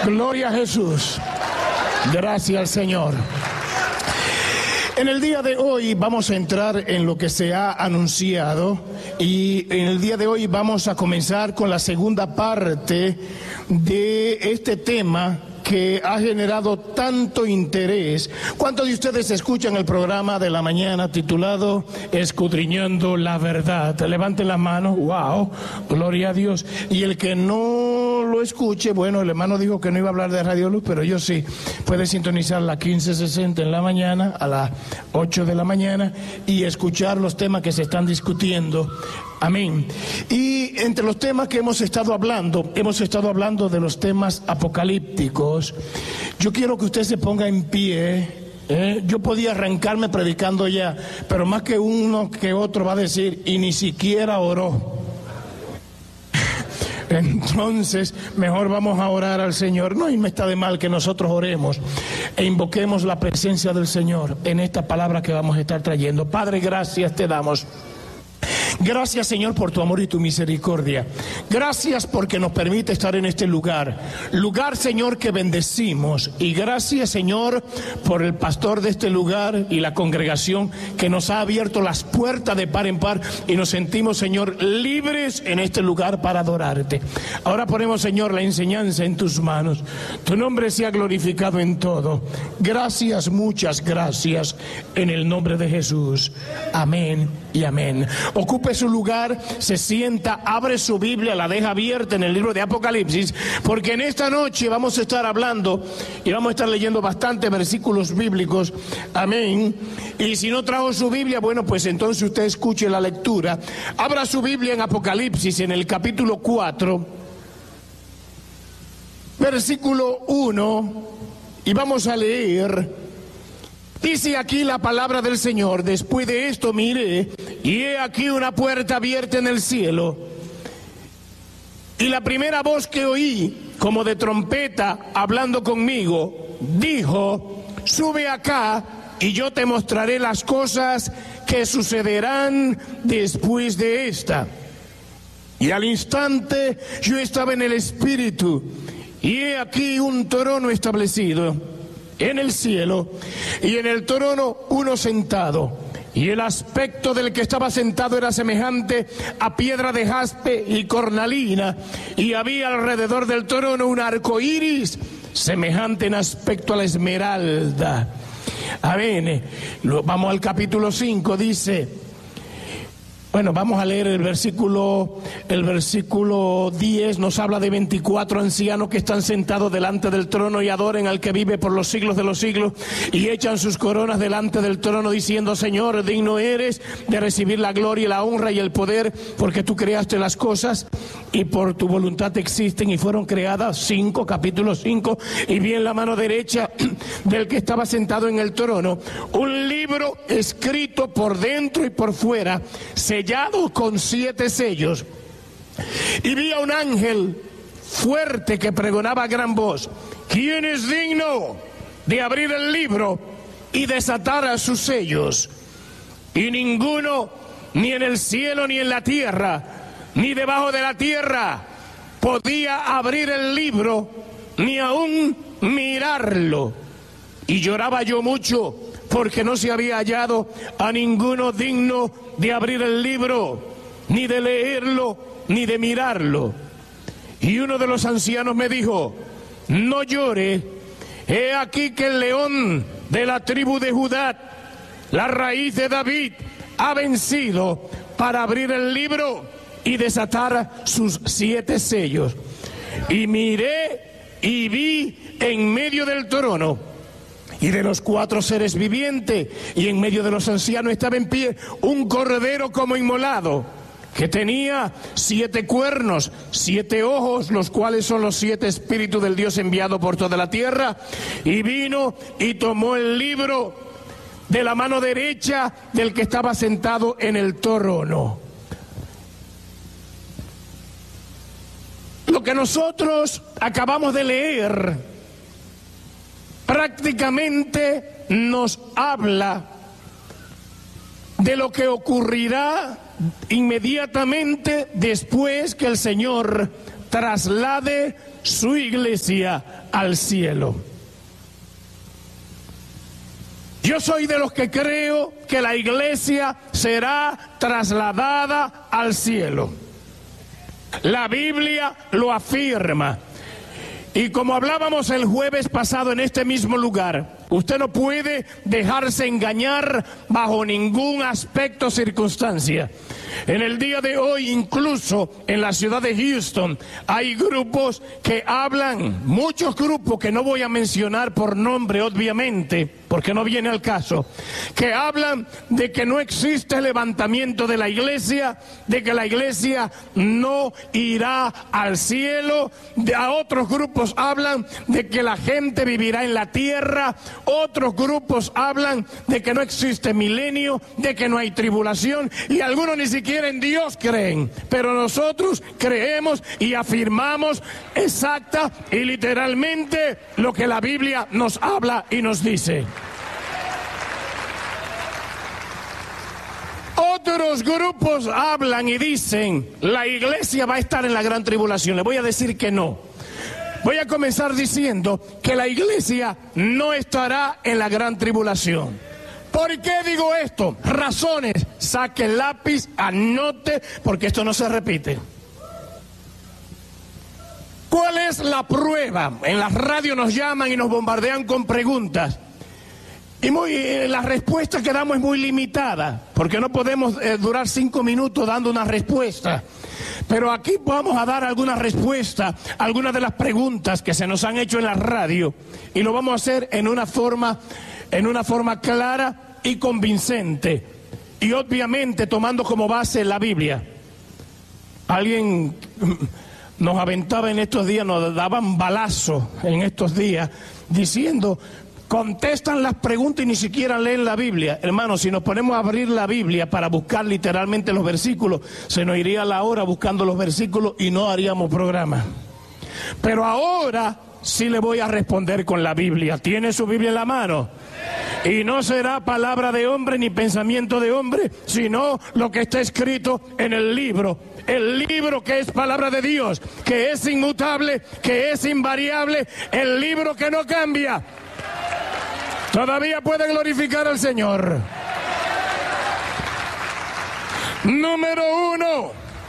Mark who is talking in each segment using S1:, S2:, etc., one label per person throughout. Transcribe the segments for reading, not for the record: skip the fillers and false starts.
S1: Gloria a Jesús. Gracias al Señor. En el día de hoy vamos a entrar en lo que se ha anunciado y en el día de hoy vamos a comenzar con la segunda parte de este tema que ha generado tanto interés. ¿Cuántos de ustedes escuchan el programa de la mañana titulado Escudriñando la Verdad? Levanten las manos. Wow, gloria a Dios. Y el que no lo escuche, bueno, el hermano dijo que no iba a hablar de Radio Luz, pero yo sí. Puede sintonizar la 1560 en la mañana, a las 8 de la mañana, y escuchar los temas que se están discutiendo. Amén. Y entre los temas que hemos estado hablando de los temas apocalípticos. Yo quiero que usted se ponga en pie. Yo podía arrancarme predicando ya, pero más que uno que otro va a decir, y ni siquiera oró. Entonces, mejor vamos a orar al Señor. No, y me está de mal que nosotros oremos e invoquemos la presencia del Señor en esta palabra que vamos a estar trayendo. Padre, gracias te damos. Gracias, Señor, por tu amor y tu misericordia. Gracias porque nos permite estar en este lugar, Señor, que bendecimos. Y gracias, Señor, por el pastor de este lugar y la congregación que nos ha abierto las puertas de par en par y nos sentimos, Señor, libres en este lugar para adorarte. Ahora ponemos, Señor, la enseñanza en tus manos. Tu nombre sea glorificado en todo. Gracias, muchas gracias, en el nombre de Jesús. Amén y amén. Ocupe su lugar, se sienta, abre su Biblia, la deja abierta en el libro de Apocalipsis, porque en esta noche vamos a estar hablando y vamos a estar leyendo bastantes versículos bíblicos. Amén. Y si no trajo su Biblia, bueno, pues entonces usted escuche la lectura. Abra su Biblia en Apocalipsis, en el capítulo 4, versículo 1, y vamos a leer. Dice aquí la palabra del Señor: después de esto miré, y he aquí una puerta abierta en el cielo. Y la primera voz que oí, como de trompeta, hablando conmigo, dijo: sube acá, y yo te mostraré las cosas que sucederán después de esta. Y al instante yo estaba en el Espíritu, y he aquí un trono establecido en el cielo, y en el trono uno sentado, y el aspecto del que estaba sentado era semejante a piedra de jaspe y cornalina, y había alrededor del trono un arco iris semejante en aspecto a la esmeralda. Amén. Vamos al capítulo 5, dice. Bueno, vamos a leer el versículo 10, nos habla de 24 ancianos que están sentados delante del trono y adoran al que vive por los siglos de los siglos, y echan sus coronas delante del trono diciendo: Señor, digno eres de recibir la gloria y la honra y el poder, porque tú creaste las cosas y por tu voluntad existen y fueron creadas. Capítulo 5, y vi en la mano derecha del que estaba sentado en el trono un libro escrito por dentro y por fuera, sellado con 7 sellos. Y vi a un ángel fuerte que pregonaba a gran voz: ¿quién es digno de abrir el libro y desatar a sus sellos? Y ninguno, ni en el cielo, ni en la tierra, ni debajo de la tierra, podía abrir el libro, ni aún mirarlo. Y lloraba yo mucho, porque no se había hallado a ninguno digno de abrir el libro, ni de leerlo, ni de mirarlo. Y uno de los ancianos me dijo: no llore, he aquí que el león de la tribu de Judá, la raíz de David, ha vencido para abrir el libro y desatar sus 7 sellos. Y miré y vi en medio del trono y de los 4 seres vivientes, y en medio de los ancianos estaba en pie un cordero como inmolado, que tenía 7 cuernos, 7 ojos, los cuales son los 7 espíritus del Dios enviado por toda la tierra. Y vino y tomó el libro de la mano derecha del que estaba sentado en el trono. Lo que nosotros acabamos de leer prácticamente nos habla de lo que ocurrirá inmediatamente después que el Señor traslade su iglesia al cielo. Yo soy de los que creo que la iglesia será trasladada al cielo. La Biblia lo afirma. Y como hablábamos el jueves pasado en este mismo lugar, usted no puede dejarse engañar bajo ningún aspecto o circunstancia. En el día de hoy, incluso en la ciudad de Houston, hay grupos que hablan, muchos grupos que no voy a mencionar por nombre, obviamente, porque no viene al caso, que hablan de que no existe levantamiento de la iglesia, de que la iglesia no irá al cielo. A otros grupos hablan de que la gente vivirá en la tierra. Otros grupos hablan de que no existe milenio, de que no hay tribulación, y algunos ni siquiera en Dios creen. Pero nosotros creemos y afirmamos exacta y literalmente lo que la Biblia nos habla y nos dice. Otros grupos hablan y dicen, la iglesia va a estar en la gran tribulación. Le voy a decir que no. Voy a comenzar diciendo que la iglesia no estará en la gran tribulación. ¿Por qué digo esto? Razones. Saque el lápiz, anote, porque esto no se repite. ¿Cuál es la prueba? En la radio nos llaman y nos bombardean con preguntas. Y la respuesta que damos es muy limitada, porque no podemos durar 5 minutos dando una respuesta. Pero aquí vamos a dar alguna respuesta a algunas de las preguntas que se nos han hecho en la radio, y lo vamos a hacer en una forma clara y convincente, y obviamente tomando como base la Biblia. Alguien nos aventaba en estos días, nos daban balazos en estos días, diciendo: contestan las preguntas y ni siquiera leen la Biblia. Hermanos, si nos ponemos a abrir la Biblia para buscar literalmente los versículos, se nos iría la hora buscando los versículos y no haríamos programa. Pero ahora sí le voy a responder con la Biblia. ¿Tiene su Biblia en la mano? Y no será palabra de hombre ni pensamiento de hombre, sino lo que está escrito en el libro. El libro que es palabra de Dios, que es inmutable, que es invariable, el libro que no cambia. Todavía puede glorificar al Señor. Número 1,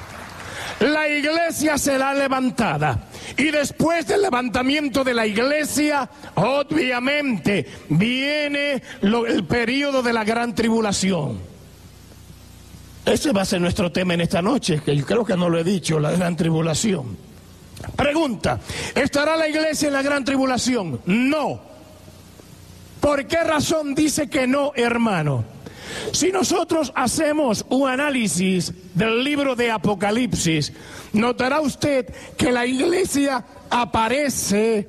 S1: la iglesia será levantada. Y después del levantamiento de la iglesia, obviamente, viene el periodo de la gran tribulación. Ese va a ser nuestro tema en esta noche, que yo creo que no lo he dicho, la gran tribulación. Pregunta: ¿estará la iglesia en la gran tribulación? No. ¿Por qué razón dice que no, hermano? Si nosotros hacemos un análisis del libro de Apocalipsis, notará usted que la iglesia aparece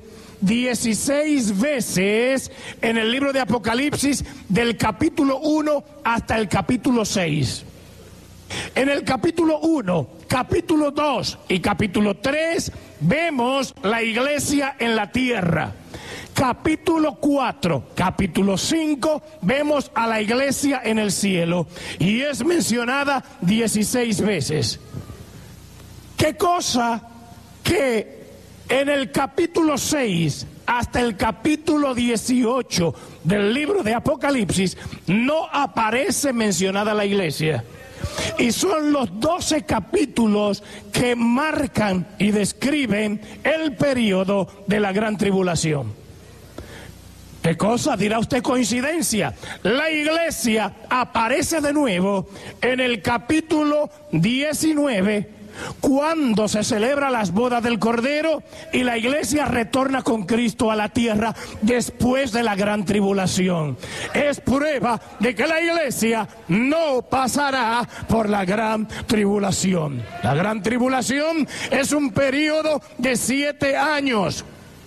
S1: 16 veces en el libro de Apocalipsis, del capítulo 1 hasta el capítulo 6. En el capítulo 1, capítulo 2 y capítulo 3 vemos la iglesia en la tierra. Capítulo 4, capítulo 5, vemos a la iglesia en el cielo, y es mencionada 16 veces. ¿Qué cosa que en el capítulo 6 hasta el capítulo 18 del libro de Apocalipsis no aparece mencionada la iglesia? Y son los 12 capítulos que marcan y describen el periodo de la gran tribulación. ¿Qué cosa? Dirá usted, coincidencia. La iglesia aparece de nuevo en el capítulo 19, cuando se celebra las bodas del Cordero y la iglesia retorna con Cristo a la tierra después de la gran tribulación. Es prueba de que la iglesia no pasará por la gran tribulación. La gran tribulación es un periodo de 7 años.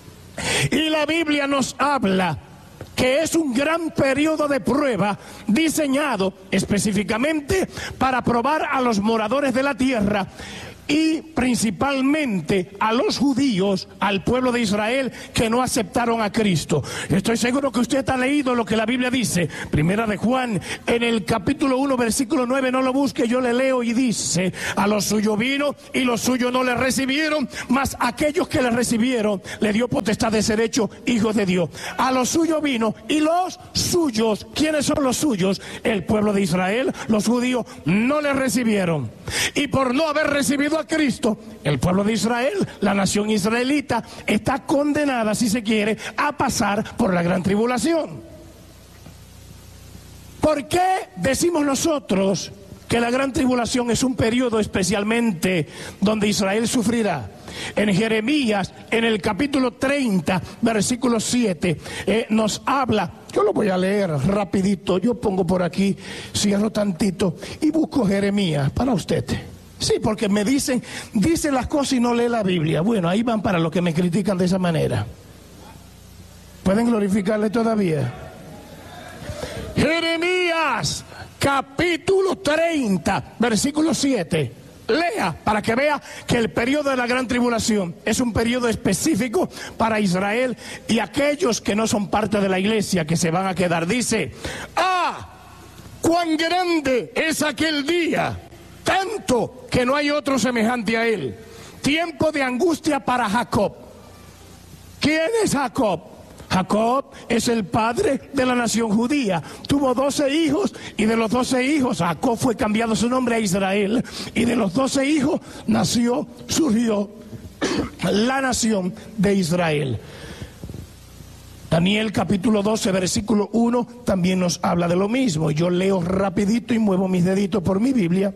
S1: Y la Biblia nos habla que es un gran periodo de prueba diseñado específicamente para probar a los moradores de la tierra y principalmente a los judíos, al pueblo de Israel que no aceptaron a Cristo. Estoy seguro que usted ha leído lo que la Biblia dice. Primera de Juan, en el capítulo 1, versículo 9, no lo busque, yo le leo y dice: a los suyos vino y los suyos no le recibieron, mas aquellos que le recibieron le dio potestad de ser hechos hijos de Dios. A los suyos vino y los suyos, ¿quiénes son los suyos? El pueblo de Israel, los judíos no le recibieron. Y por no haber recibido a Cristo, el pueblo de Israel, la nación israelita, está condenada, si se quiere, a pasar por la gran tribulación. ¿Por qué decimos nosotros que la gran tribulación es un periodo especialmente donde Israel sufrirá? En Jeremías, en el capítulo 30, versículo 7, nos habla. Yo lo voy a leer rapidito. Yo pongo por aquí, cierro tantito y busco Jeremías para usted. Sí, porque me dicen las cosas y no lee la Biblia. Bueno, ahí van para los que me critican de esa manera. ¿Pueden glorificarle todavía? Jeremías, capítulo 30, versículo 7. Lea para que vea que el periodo de la gran tribulación es un periodo específico para Israel y aquellos que no son parte de la iglesia, que se van a quedar. Dice: cuán grande es aquel día, tanto que no hay otro semejante a él. Tiempo de angustia para Jacob. ¿Quién es Jacob? Jacob es el padre de la nación judía. Tuvo 12 hijos y de los 12 hijos Jacob fue cambiado su nombre a Israel. Y de los 12 hijos surgió la nación de Israel. Daniel capítulo 12 versículo 1 también nos habla de lo mismo. Yo leo rapidito y muevo mis deditos por mi Biblia.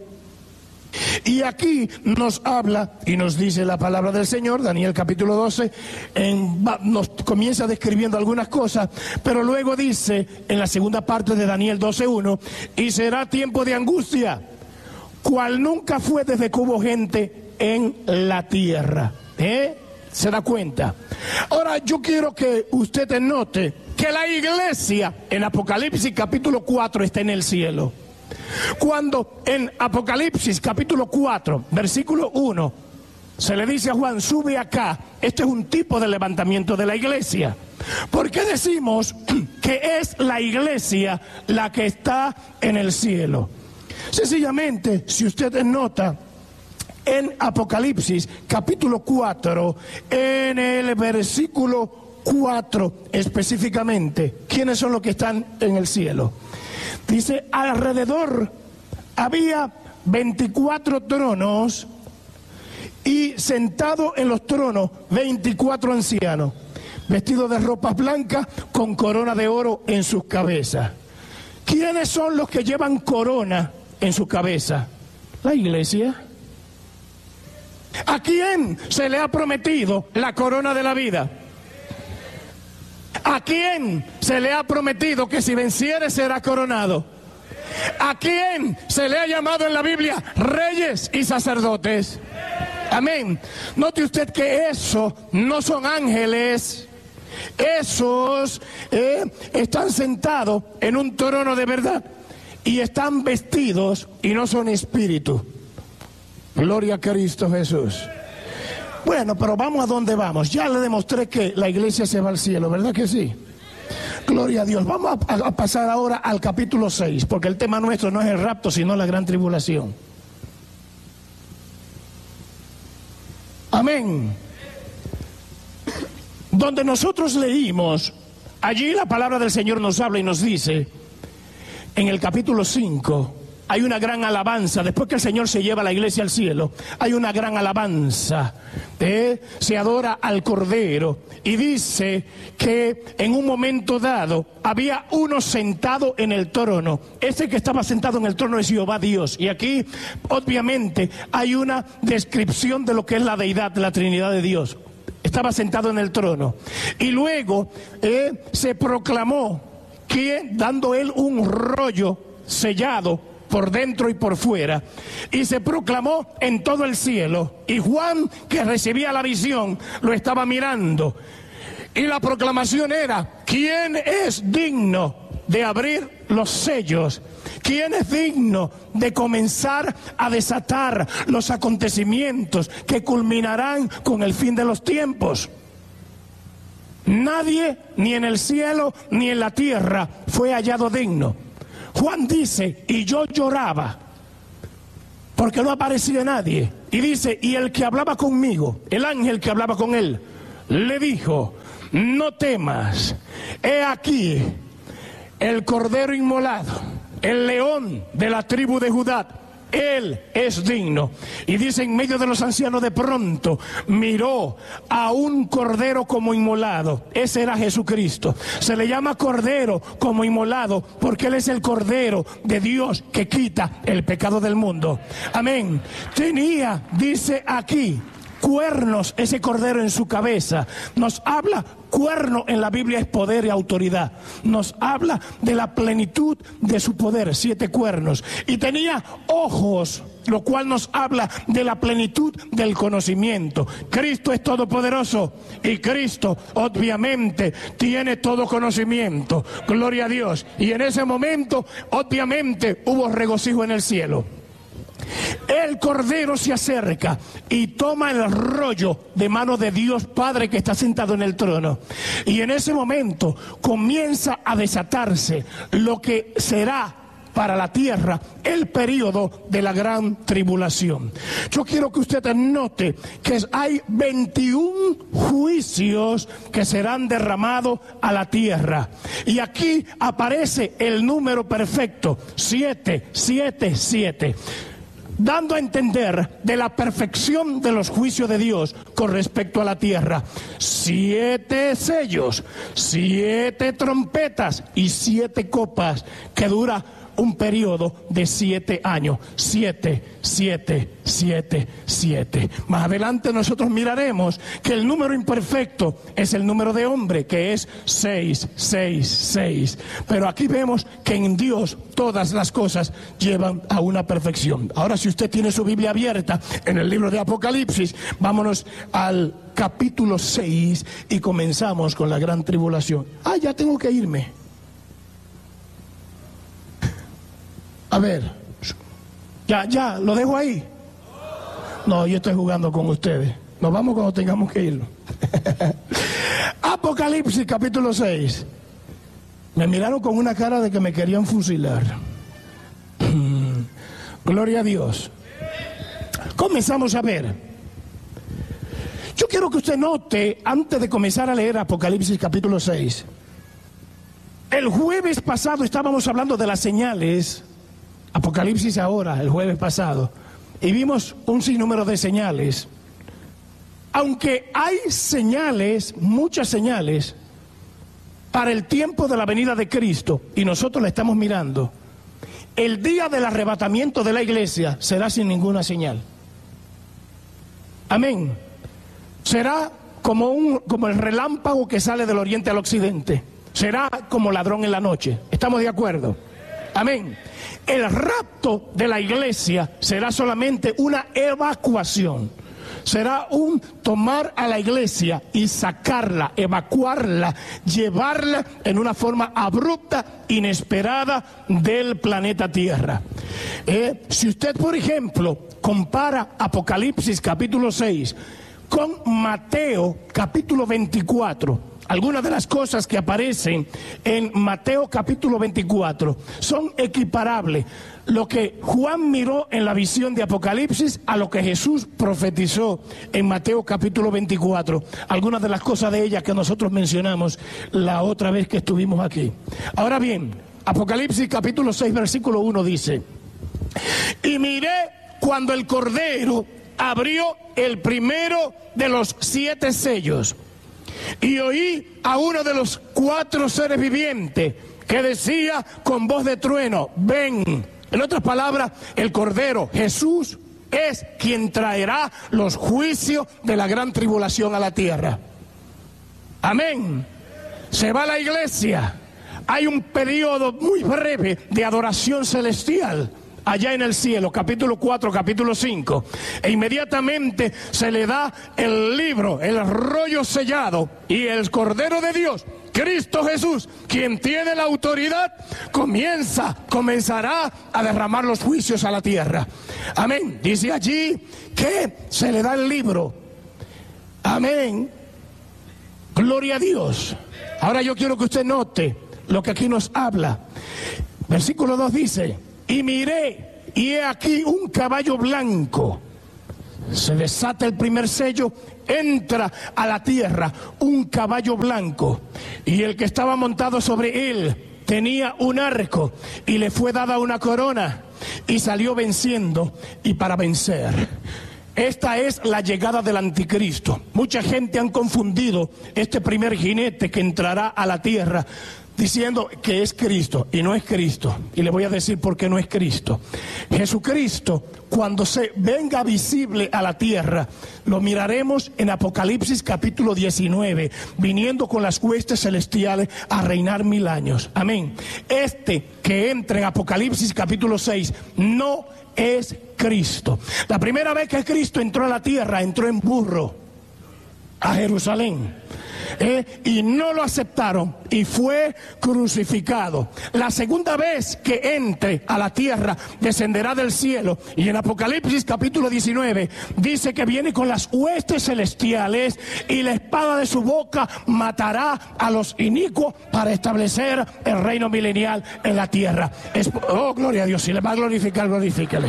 S1: Y aquí nos habla y nos dice la palabra del Señor, Daniel capítulo 12, nos comienza describiendo algunas cosas, pero luego dice en la segunda parte de Daniel 12:1, y será tiempo de angustia, cual nunca fue desde que hubo gente en la tierra. ¿Se da cuenta? Ahora yo quiero que usted note que la iglesia en Apocalipsis capítulo 4 está en el cielo. Cuando en Apocalipsis capítulo 4, versículo 1, se le dice a Juan: sube acá, este es un tipo de levantamiento de la iglesia. ¿Por qué decimos que es la iglesia la que está en el cielo? Sencillamente, si usted nota, en Apocalipsis capítulo 4, en el versículo 4 específicamente, ¿quiénes son los que están en el cielo? Dice: alrededor había 24 tronos y sentados en los tronos 24 ancianos, vestidos de ropas blancas con corona de oro en sus cabezas. ¿Quiénes son los que llevan corona en su cabeza? La iglesia. ¿A quién se le ha prometido la corona de la vida? ¿A quién se le ha prometido que si venciere será coronado? ¿A quién se le ha llamado en la Biblia reyes y sacerdotes? Amén. Note usted que eso no son ángeles. Esos están sentados en un trono de verdad y están vestidos y no son espíritus. Gloria a Cristo Jesús. Bueno, pero vamos a donde vamos. Ya le demostré que la iglesia se va al cielo, ¿verdad que sí? Gloria a Dios. Vamos a pasar ahora al capítulo 6, porque el tema nuestro no es el rapto, sino la gran tribulación. Amén. Donde nosotros leímos, allí la palabra del Señor nos habla y nos dice, en el capítulo 5, hay una gran alabanza. Después que el Señor se lleva a la iglesia al cielo, hay una gran alabanza. Se adora al Cordero. Y dice que en un momento dado había uno sentado en el trono. Ese que estaba sentado en el trono es Jehová Dios. Y aquí obviamente hay una descripción de lo que es la deidad, la Trinidad de Dios. Estaba sentado en el trono. Y luego se proclamó que, dando él un rollo sellado por dentro y por fuera, y se proclamó en todo el cielo, y Juan, que recibía la visión, lo estaba mirando, y la proclamación era: ¿quién es digno de abrir los sellos? ¿Quién es digno de comenzar a desatar los acontecimientos que culminarán con el fin de los tiempos? Nadie, ni en el cielo ni en la tierra, fue hallado digno. Juan dice, y yo lloraba, porque no aparecía nadie. Y dice, y el que hablaba conmigo, el ángel que hablaba con él, le dijo, no temas, he aquí el cordero inmolado, el león de la tribu de Judá. Él es digno. Y dice, en medio de los ancianos de pronto miró a un cordero como inmolado. Ese era Jesucristo. Se le llama cordero como inmolado porque Él es el cordero de Dios que quita el pecado del mundo. Amén. Tenía, dice aquí, cuernos ese cordero en su cabeza. Nos habla, cuerno en la Biblia es poder y autoridad. Nos habla de la plenitud de su poder, 7 cuernos. Y tenía ojos, lo cual nos habla de la plenitud del conocimiento. Cristo es todopoderoso y Cristo obviamente tiene todo conocimiento. Gloria a Dios. Y en ese momento obviamente hubo regocijo en el cielo. El cordero se acerca y toma el rollo de mano de Dios Padre que está sentado en el trono. Y en ese momento comienza a desatarse lo que será para la tierra el periodo de la gran tribulación. Yo quiero que usted note que hay 21 juicios que serán derramados a la tierra. Y aquí aparece el número perfecto, 7, 7, 7. Dando a entender de la perfección de los juicios de Dios con respecto a la tierra. 7 sellos, 7 trompetas y 7 copas, que dura un periodo de 7 años. 7, 7, 7, 7. Más adelante nosotros miraremos que el número imperfecto es el número de hombre, que es 6, 6, 6. Pero aquí vemos que en Dios todas las cosas llevan a una perfección. Ahora, si usted tiene su Biblia abierta en el libro de Apocalipsis, vámonos al capítulo 6 y comenzamos con la gran tribulación. Ya tengo que irme. A ver, ya, lo dejo ahí. No, yo estoy jugando con ustedes. Nos vamos cuando tengamos que irnos. Apocalipsis capítulo 6. Me miraron con una cara de que me querían fusilar. Gloria a Dios. Comenzamos a ver. Yo quiero que usted note, antes de comenzar a leer Apocalipsis capítulo 6. El jueves pasado estábamos hablando de las señales. Apocalipsis ahora, el jueves pasado, y vimos un sinnúmero de señales. Aunque hay señales, muchas señales, para el tiempo de la venida de Cristo, y nosotros la estamos mirando, el día del arrebatamiento de la iglesia será sin ninguna señal. Amén. Será como el relámpago que sale del oriente al occidente. Será como ladrón en la noche. ¿Estamos de acuerdo? Amén. El rapto de la iglesia será solamente una evacuación. Será un tomar a la iglesia y sacarla, evacuarla, llevarla en una forma abrupta, inesperada del planeta Tierra. Si usted, por ejemplo, compara Apocalipsis capítulo 6 con Mateo capítulo 24, algunas de las cosas que aparecen en Mateo capítulo 24 son equiparables. Lo que Juan miró en la visión de Apocalipsis a lo que Jesús profetizó en Mateo capítulo 24. Algunas de las cosas de ellas que nosotros mencionamos la otra vez que estuvimos aquí. Ahora bien, Apocalipsis capítulo 6 versículo 1 dice: y miré cuando el Cordero abrió el primero de los 7 sellos. Y oí a uno de los 4 seres vivientes que decía con voz de trueno: ven. En otras palabras, el Cordero, Jesús, es quien traerá los juicios de la gran tribulación a la tierra. Amén. Se va la iglesia. Hay un periodo muy breve de adoración celestial allá en el cielo, capítulo 4, capítulo 5, e inmediatamente se le da el libro, el rollo sellado, y el Cordero de Dios Cristo Jesús, quien tiene la autoridad, comenzará a derramar los juicios a la tierra. Amén. Dice allí que se le da el libro. Amén. Gloria a Dios. Ahora yo quiero que usted note lo que aquí nos habla. Versículo 2 dice: y miré, y he aquí un caballo blanco. Se desata el primer sello, entra a la tierra un caballo blanco, y el que estaba montado sobre él tenía un arco, y le fue dada una corona, y salió venciendo y para vencer. Esta es la llegada del anticristo. Mucha gente han confundido este primer jinete que entrará a la tierra diciendo que es Cristo, y no es Cristo. Y le voy a decir por qué no es Cristo. Jesucristo, cuando se venga visible a la tierra, lo miraremos en Apocalipsis capítulo 19, viniendo con las huestes celestiales a reinar 1000 años. Amén. Este que entra en Apocalipsis capítulo 6 no es Cristo. La primera vez que Cristo entró a la tierra, entró en burro a Jerusalén. Y no lo aceptaron y fue crucificado. La segunda vez que entre a la tierra, descenderá del cielo, y en Apocalipsis capítulo 19 dice que viene con las huestes celestiales, y la espada de su boca matará a los inicuos para establecer el reino milenial en la tierra. Oh, gloria a Dios. Si le va a glorificar, glorifíquele.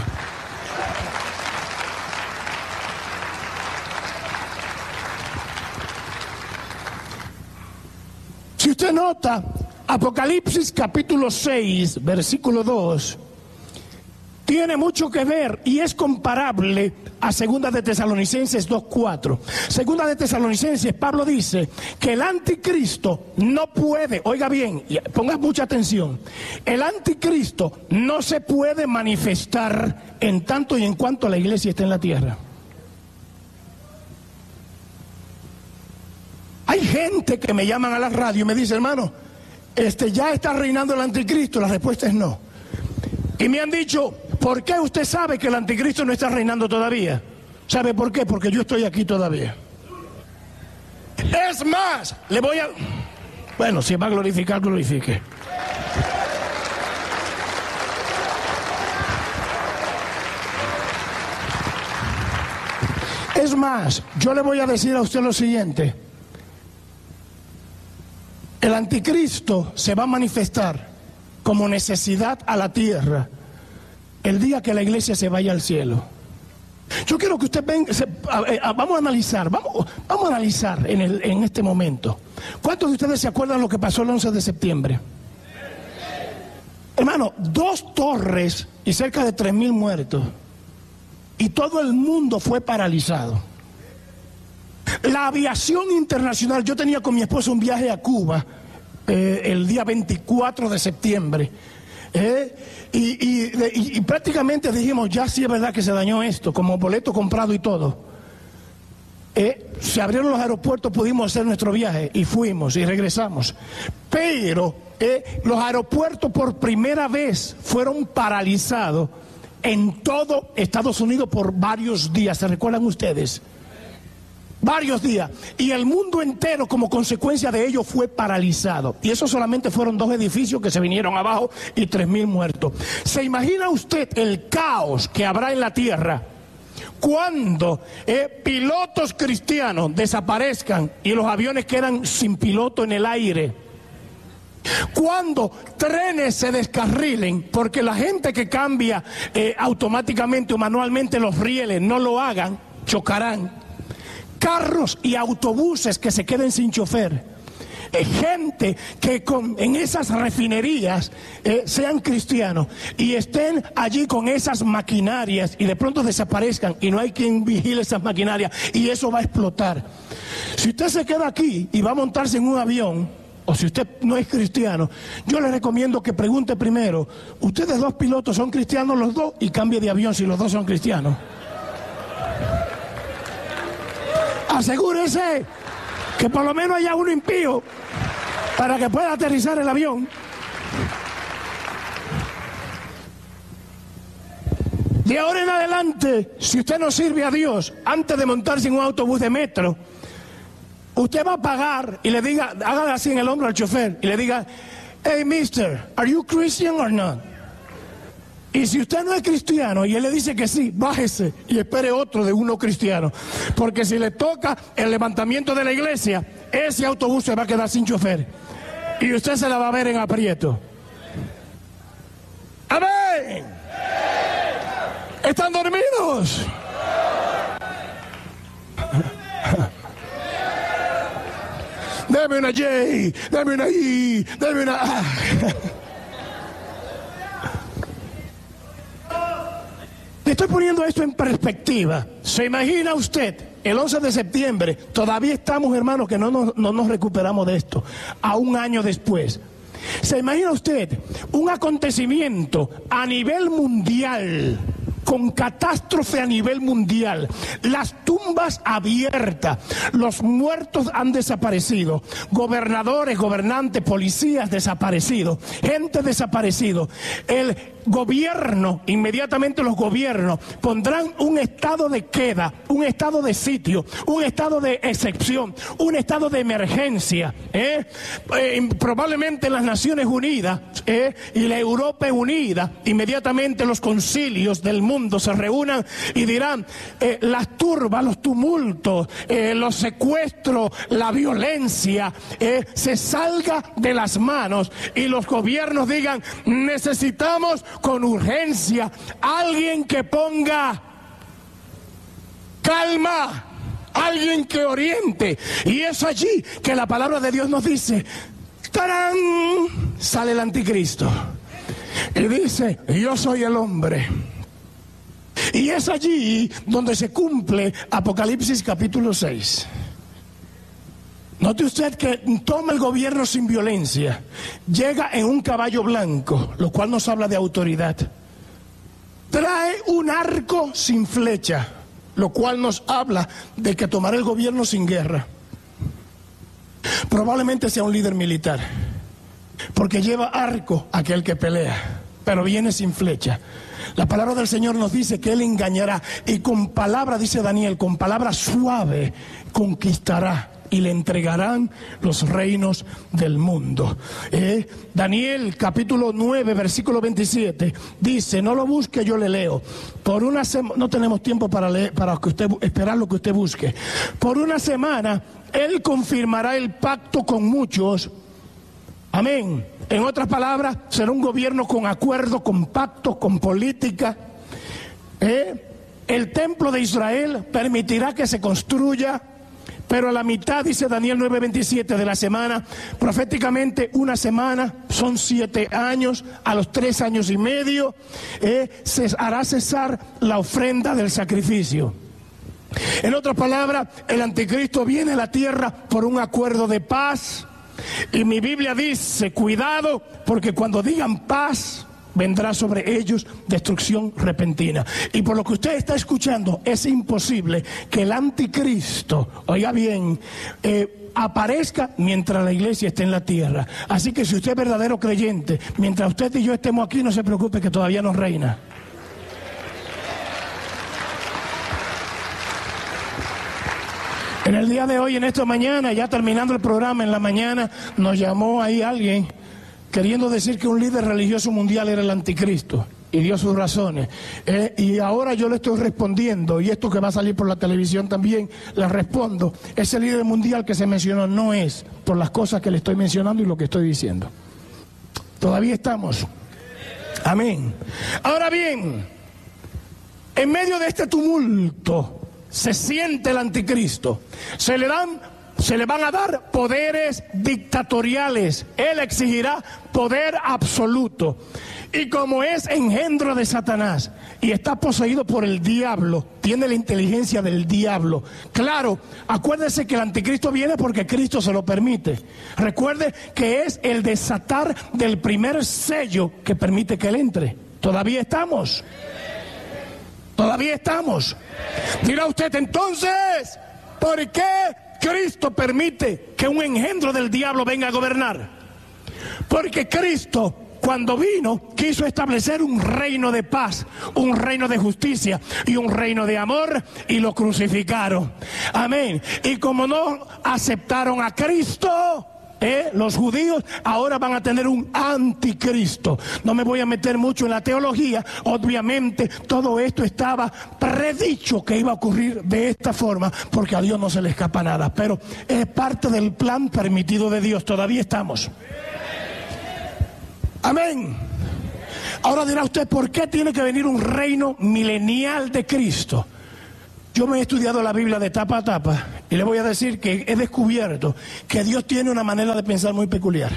S1: Si usted nota, Apocalipsis capítulo 6, versículo 2, tiene mucho que ver y es comparable a Segunda de Tesalonicenses 2:4. Segunda de Tesalonicenses, Pablo dice que el anticristo no puede, oiga bien, ponga mucha atención, el anticristo no se puede manifestar en tanto y en cuanto la iglesia esté en la tierra. Hay gente que me llaman a la radio y me dice: hermano, ya está reinando el anticristo. La respuesta es no. Y me han dicho: ¿por qué usted sabe que el anticristo no está reinando todavía? ¿Sabe por qué? Porque yo estoy aquí todavía. Es más, le voy a... Bueno, si va a glorificar, glorifique. Es más, yo le voy a decir a usted lo siguiente. El anticristo se va a manifestar como necesidad a la tierra el día que la iglesia se vaya al cielo. Yo quiero que usted venga, vamos a analizar en este momento. ¿Cuántos de ustedes se acuerdan lo que pasó el 11 de septiembre? Hermano, 2 torres y cerca de 3,000 muertos. Y todo el mundo fue paralizado. La aviación internacional, yo tenía con mi esposa un viaje a Cuba el día 24 de septiembre. Y prácticamente dijimos: ya sí es verdad que se dañó esto, como boleto comprado y todo. Se abrieron los aeropuertos, pudimos hacer nuestro viaje y fuimos y regresamos. Pero los aeropuertos por primera vez fueron paralizados en todo Estados Unidos por varios días. ¿Se recuerdan ustedes? Varios días. Y el mundo entero, como consecuencia de ello, fue paralizado. Y eso solamente fueron 2 edificios que se vinieron abajo y 3,000 muertos. ¿Se imagina usted el caos que habrá en la tierra cuando pilotos cristianos desaparezcan y los aviones quedan sin piloto en el aire? Cuando trenes se descarrilen porque la gente que cambia automáticamente o manualmente los rieles no lo hagan, chocarán. Carros y autobuses que se queden sin chofer. Gente que en esas refinerías sean cristianos y estén allí con esas maquinarias y de pronto desaparezcan y no hay quien vigile esas maquinarias, y eso va a explotar. Si usted se queda aquí y va a montarse en un avión, o si usted no es cristiano, yo le recomiendo que pregunte primero: ¿ustedes 2 pilotos son cristianos los 2? Y cambie de avión si los 2 son cristianos. Asegúrese que por lo menos haya uno impío para que pueda aterrizar el avión. De ahora en adelante, si usted no sirve a Dios antes de montarse en un autobús de metro, usted va a pagar y le diga, hágale así en el hombro al chofer y le diga, hey mister, are you Christian or not? Y si usted no es cristiano y él le dice que sí, bájese y espere otro de uno cristiano. Porque si le toca el levantamiento de la iglesia, ese autobús se va a quedar sin chofer. Y usted se la va a ver en aprieto. ¡Amén! ¿Están dormidos? Dame una J, dame una I, dame una A. Le estoy poniendo esto en perspectiva. ¿Se imagina usted? El 11 de septiembre, todavía estamos, hermanos, que no nos recuperamos de esto, a un año después. ¿Se imagina usted un acontecimiento a nivel mundial, con catástrofe a nivel mundial, las tumbas abiertas, los muertos han desaparecido, gobernadores, gobernantes, policías desaparecidos, gente desaparecido, el gobierno, inmediatamente los gobiernos pondrán un estado de queda, un estado de sitio, un estado de excepción, un estado de emergencia, probablemente las Naciones Unidas y la Europa Unida, inmediatamente los concilios del mundo se reúnan y dirán, las turbas, los tumultos, los secuestros, la violencia se salga de las manos y los gobiernos digan, necesitamos con urgencia alguien que ponga calma, alguien que oriente. Y es allí que la palabra de Dios nos dice, ¡tarán!, sale el anticristo y dice, yo soy el hombre. Y es allí donde se cumple Apocalipsis capítulo 6. Note usted que toma el gobierno sin violencia, llega en un caballo blanco, lo cual nos habla de autoridad. Trae un arco sin flecha, lo cual nos habla de que tomará el gobierno sin guerra. Probablemente sea un líder militar, porque lleva arco aquel que pelea, pero viene sin flecha. La palabra del Señor nos dice que Él engañará y con palabra, dice Daniel, con palabra suave conquistará y le entregarán los reinos del mundo. Daniel capítulo 9 versículo 27 dice, no lo busque, yo le leo. Por una semana, no tenemos tiempo para leer, para que usted esperar lo que usted busque. Por una semana Él confirmará el pacto con muchos. Amén. En otras palabras, será un gobierno con acuerdo, con pacto, con política. El templo de Israel permitirá que se construya, pero a la mitad, dice Daniel 9:27 de la semana, proféticamente una semana, son 7 años, a los 3 años y medio, se hará cesar la ofrenda del sacrificio. En otras palabras, el anticristo viene a la tierra por un acuerdo de paz. Y mi Biblia dice, cuidado, porque cuando digan paz, vendrá sobre ellos destrucción repentina. Y por lo que usted está escuchando, es imposible que el anticristo, oiga bien, aparezca mientras la iglesia esté en la tierra. Así que si usted es verdadero creyente, mientras usted y yo estemos aquí, no se preocupe que todavía no reina. En el día de hoy, en esta mañana, ya terminando el programa en la mañana, nos llamó ahí alguien queriendo decir que un líder religioso mundial era el anticristo y dio sus razones. Y ahora yo le estoy respondiendo, y esto que va a salir por la televisión también, le respondo. Ese líder mundial que se mencionó no es por las cosas que le estoy mencionando y lo que estoy diciendo. Todavía estamos. Amén. Ahora bien, en medio de este tumulto, se siente el anticristo, se le van a dar poderes dictatoriales, él exigirá poder absoluto, y como es engendro de Satanás y está poseído por el diablo, tiene la inteligencia del diablo. Claro, acuérdese que el anticristo viene porque Cristo se lo permite. Recuerde que es el desatar del primer sello que permite que él entre. Todavía estamos. Todavía estamos. Dirá usted, entonces, ¿por qué Cristo permite que un engendro del diablo venga a gobernar? Porque Cristo, cuando vino, quiso establecer un reino de paz, un reino de justicia y un reino de amor, y lo crucificaron. Amén. Y como no aceptaron a Cristo, los judíos ahora van a tener un anticristo. No me voy a meter mucho en la teología. Obviamente todo esto estaba predicho que iba a ocurrir de esta forma, porque a Dios no se le escapa nada, pero es parte del plan permitido de Dios. Todavía estamos. Amén. Ahora dirá usted, ¿por qué tiene que venir un reino milenial de Cristo? Yo me he estudiado la Biblia de tapa a tapa y le voy a decir que he descubierto que Dios tiene una manera de pensar muy peculiar.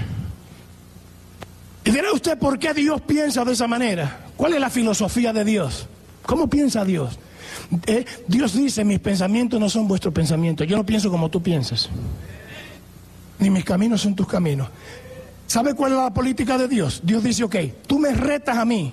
S1: Y dirá usted, ¿por qué Dios piensa de esa manera? ¿Cuál es la filosofía de Dios? ¿Cómo piensa Dios? Dios dice, mis pensamientos no son vuestros pensamientos. Yo no pienso como tú piensas, ni mis caminos son tus caminos. ¿Sabe cuál es la política de Dios? Dios dice, ok, tú me retas a mí.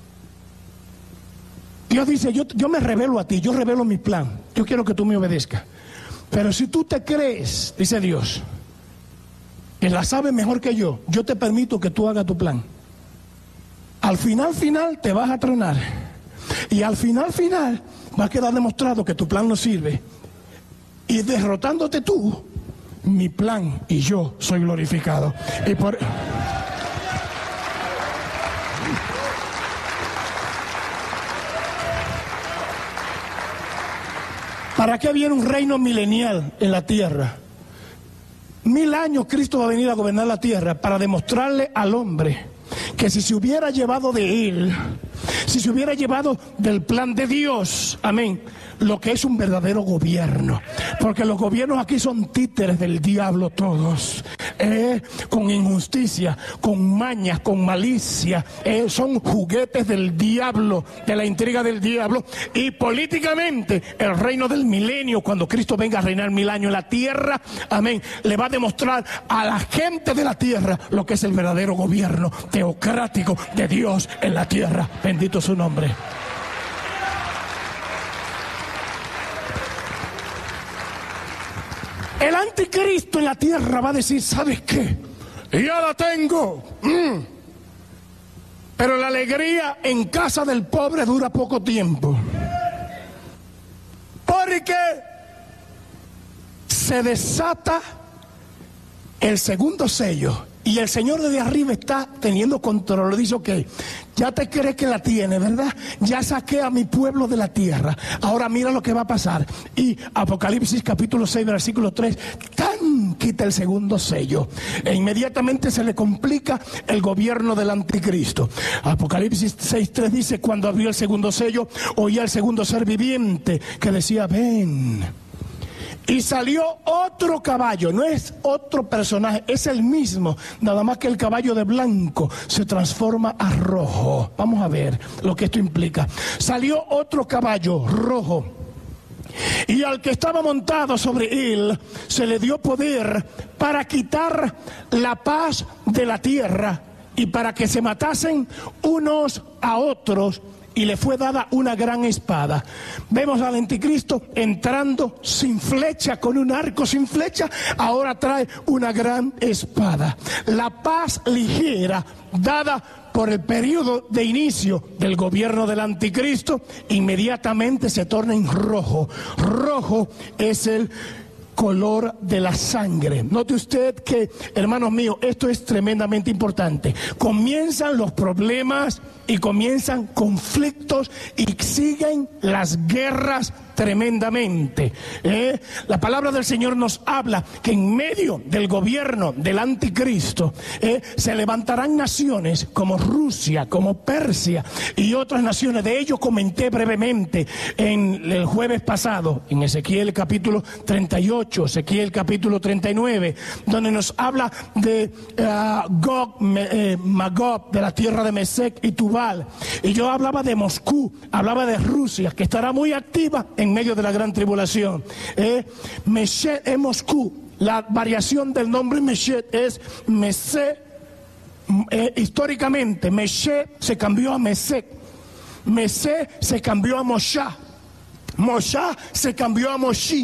S1: Dios dice, yo me revelo a ti, yo revelo mi plan, yo quiero que tú me obedezcas. Pero si tú te crees, dice Dios, que la sabes mejor que yo te permito que tú hagas tu plan. Al final te vas a tronar. Y al final va a quedar demostrado que tu plan no sirve. Y derrotándote tú, mi plan y yo soy glorificado. Y por... ¿Para qué viene un reino milenial en la tierra? 1000 años Cristo va a venir a gobernar la tierra para demostrarle al hombre que si se hubiera llevado de él, si se hubiera llevado del plan de Dios, amén, lo que es un verdadero gobierno, porque los gobiernos aquí son títeres del diablo todos, con injusticia, con mañas, con malicia, son juguetes del diablo, de la intriga del diablo. Y políticamente el reino del milenio, cuando Cristo venga a reinar 1000 años en la tierra, amén, le va a demostrar a la gente de la tierra lo que es el verdadero gobierno teocrático de Dios en la tierra. Bendito su nombre. El anticristo en la tierra va a decir, ¿sabes qué? Ya la tengo. Pero la alegría en casa del pobre dura poco tiempo. Porque se desata el segundo sello. Y el Señor desde arriba está teniendo control. Dice, ok, ya te crees que la tiene, ¿verdad? Ya saqué a mi pueblo de la tierra. Ahora mira lo que va a pasar. Y Apocalipsis capítulo 6, versículo 3, quita el segundo sello. E inmediatamente se le complica el gobierno del anticristo. Apocalipsis 6:3 dice, cuando abrió el segundo sello, oía el segundo ser viviente que decía, ven. Y salió otro caballo, no es otro personaje, es el mismo, nada más que el caballo de blanco se transforma a rojo. Vamos a ver lo que esto implica. Salió otro caballo rojo, y al que estaba montado sobre él se le dio poder para quitar la paz de la tierra y para que se matasen unos a otros. Y le fue dada una gran espada. Vemos al anticristo entrando sin flecha, con un arco sin flecha. Ahora trae una gran espada. La paz ligera dada por el periodo de inicio del gobierno del anticristo, inmediatamente se torna en rojo. Rojo es el color de la sangre. Note usted que, hermanos míos, esto es tremendamente importante. Comienzan los problemas y comienzan conflictos y siguen las guerras tremendamente. La palabra del Señor nos habla que en medio del gobierno del anticristo se levantarán naciones como Rusia, como Persia y otras naciones. De ello comenté brevemente en el jueves pasado, en Ezequiel capítulo 38, Ezequiel capítulo 39, donde nos habla de Gog, Magog, de la tierra de Mesec y Tubal. Y yo hablaba de Moscú, hablaba de Rusia, que estará muy activa en medio de la gran tribulación. Mesec es Moscú. La variación del nombre Mesec es Mesec. Históricamente Mesec se cambió a Mesec. Mesec se cambió a Mosha. Mosha se cambió a Moshi.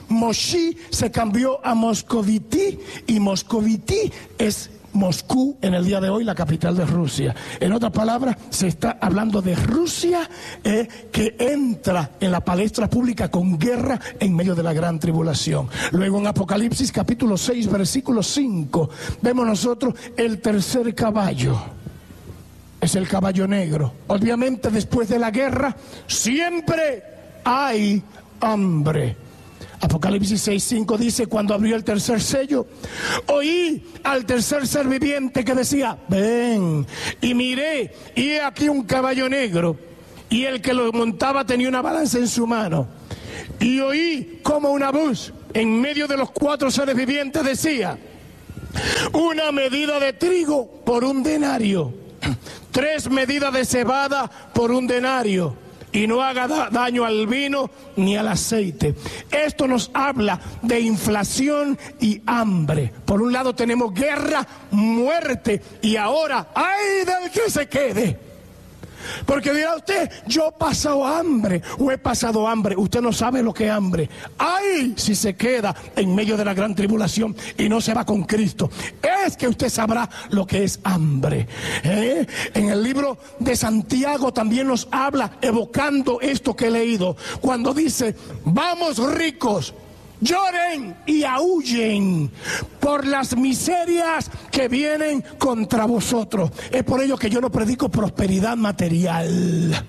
S1: Moshi se cambió a Moscovití, y Moscovití es Moscú en el día de hoy, la capital de Rusia. En otras palabras, se está hablando de Rusia que entra en la palestra pública con guerra en medio de la gran tribulación. Luego en Apocalipsis capítulo 6, versículo 5, vemos nosotros el tercer caballo. Es el caballo negro. Obviamente después de la guerra siempre hay hambre. Apocalipsis 6:5 dice: cuando abrió el tercer sello, oí al tercer ser viviente que decía: ven. Y miré, y he aquí un caballo negro, y el que lo montaba tenía una balanza en su mano. Y oí como una voz en medio de los 4 seres vivientes decía: una medida de trigo por 1 denario, 3 medidas de cebada por 1 denario. Y no haga daño al vino ni al aceite. Esto nos habla de inflación y hambre. Por un lado tenemos guerra, muerte, y ahora ¡ay del que se quede! Porque dirá usted: yo he pasado hambre o he pasado hambre. Usted no sabe lo que es hambre. ¡Ay si se queda en medio de la gran tribulación y no se va con Cristo! Es que usted sabrá lo que es hambre. En el libro de Santiago también nos habla, evocando esto que he leído, cuando dice: vamos ricos, lloren y aúllen por las miserias que vienen contra vosotros. Es por ello que yo no predico prosperidad material.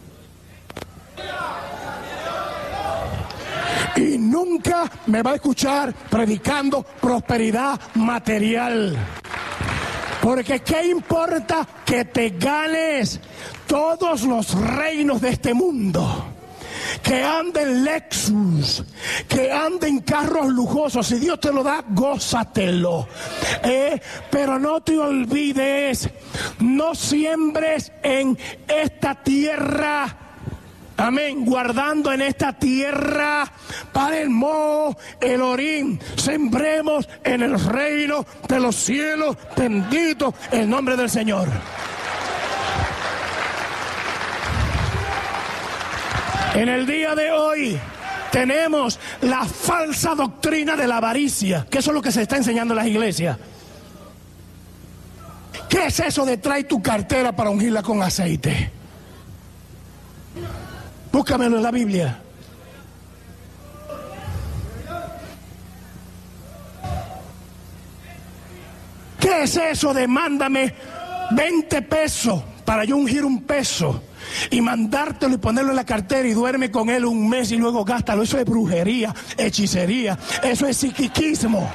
S1: Y nunca me va a escuchar predicando prosperidad material. Porque ¿qué importa que te ganes todos los reinos de este mundo? Que anden Lexus, que anden carros lujosos. Si Dios te lo da, gózatelo. Pero no te olvides, no siembres en esta tierra. Amén, guardando en esta tierra para el Mo, el Orín. Sembremos en el reino de los cielos. Bendito el nombre del Señor. En el día de hoy tenemos la falsa doctrina de la avaricia, que eso es lo que se está enseñando en las iglesias. ¿Qué es eso de trae tu cartera para ungirla con aceite? Búscamelo en la Biblia. ¿Qué es eso de mándame 20 pesos para yo ungir 1 peso? Y mandártelo y ponerlo en la cartera y duerme con él 1 mes y luego gástalo. Eso es brujería, hechicería, eso es psiquiquismo.